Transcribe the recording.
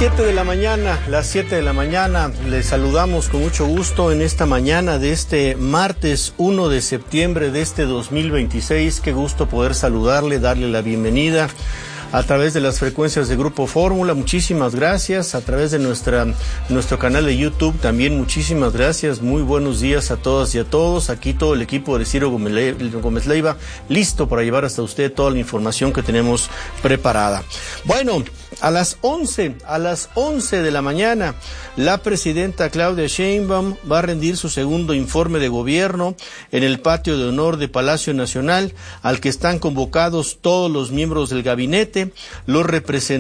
7 de la mañana, les saludamos con mucho gusto en esta mañana de este martes 1 de septiembre de este 2026. Qué gusto poder saludarle, darle la bienvenida a través de las frecuencias de Grupo Fórmula. Muchísimas gracias. A través de nuestro canal de YouTube también muchísimas gracias. Muy buenos días a todas y a todos. Aquí todo el equipo de Ciro Gómez Leiva listo para llevar hasta usted toda la información que tenemos preparada. Bueno, a las 11 de la mañana, la presidenta Claudia Sheinbaum va a rendir su segundo informe de gobierno en el patio de honor de Palacio Nacional, al que están convocados todos los miembros del gabinete, los representantes